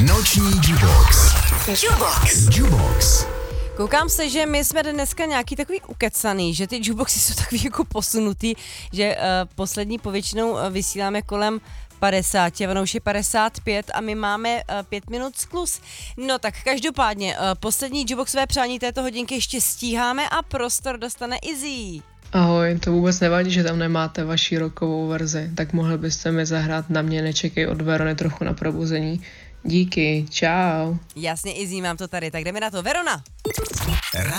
Noční Jubox. Jubox. Koukám se, že my jsme dneska nějaký takový ukecaný, že ty jukeboxy jsou takový jako posunutý, že poslední povětšinou vysíláme kolem 50, ono už je 55 a my máme 5 minut skluz. No tak každopádně poslední jukeboxové přání této hodinky ještě stíháme a prostor dostane Izzy. Ahoj, to vůbec nevadí, že tam nemáte vaši rockovou verzi, tak mohli byste mi zahrát Na mě nečekej od Verony trochu na probuzení. Díky, čau. Jasně, Izzy, mám to tady, tak jdeme na to. Verona!